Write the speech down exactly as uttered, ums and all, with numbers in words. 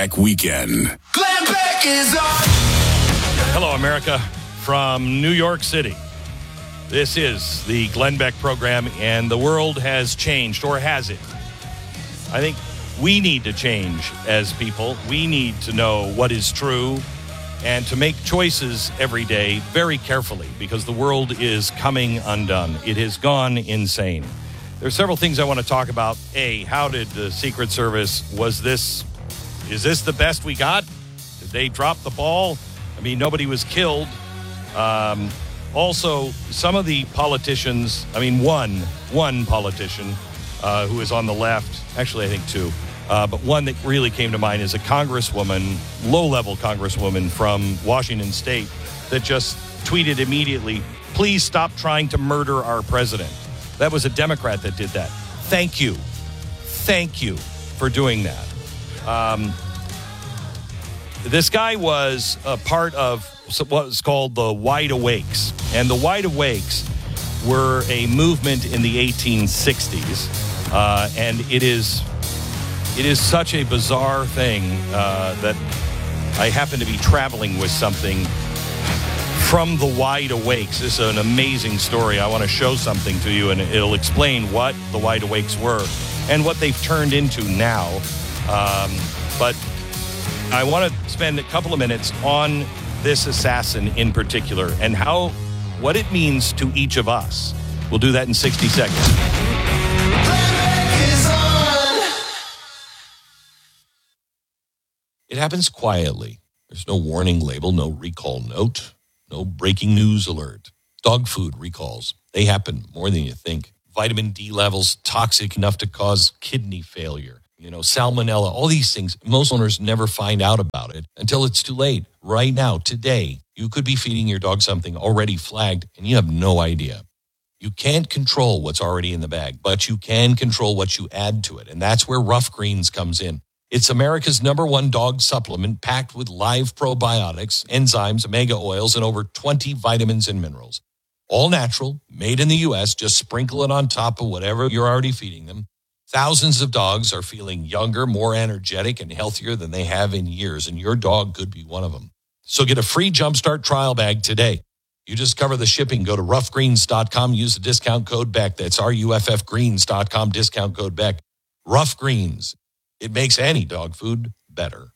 Beck Weekend. Glenn Beck is on. Hello, America, from New York City. This is the Glenn Beck program, and the world has changed, or has it? I think we need to change as people. We need to know what is true and to make choices every day very carefully, because the world is coming undone. It has gone insane. There are several things I want to talk about. A, how did the Secret Service, was this, is this the best we got? Did they drop the ball? I mean, nobody was killed. Um, also, some of the politicians, I mean, one, one politician uh, who is on the left, actually I think two, uh, but one that really came to mind is a congresswoman, low-level congresswoman from Washington State that just tweeted immediately, "Please stop trying to murder our president." That was a Democrat that did that. Thank you. Thank you for doing that. Um, this guy was a part of what was called the Wide Awakes. And the Wide Awakes were a movement in the eighteen sixties. Uh, and it is it is such a bizarre thing uh, that I happen to be traveling with something from the Wide Awakes. This is an amazing story. I want to show something to you, and it'll explain what the Wide Awakes were and what they've turned into now. Um, but I want to spend a couple of minutes on this assassin in particular and how, what it means to each of us. We'll do that in sixty seconds. It happens quietly. There's no warning label, no recall note, no breaking news alert. Dog food recalls, they happen more than you think. Vitamin D levels toxic enough to cause kidney failure. You know, salmonella, all these things. Most owners never find out about it until it's too late. Right now, today, you could be feeding your dog something already flagged and you have no idea. You can't control what's already in the bag, but you can control what you add to it. And that's where Rough Greens comes in. It's America's number one dog supplement packed with live probiotics, enzymes, omega oils, and over twenty vitamins and minerals. All natural, made in the U S. Just sprinkle it on top of whatever you're already feeding them. Thousands of dogs are feeling younger, more energetic, and healthier than they have in years, and your dog could be one of them. So get a free Jumpstart trial bag today. You just cover the shipping. Go to rough greens dot com. Use the discount code BECK. That's R U F F greens dot com, discount code BECK. Rough Greens. It makes any dog food better.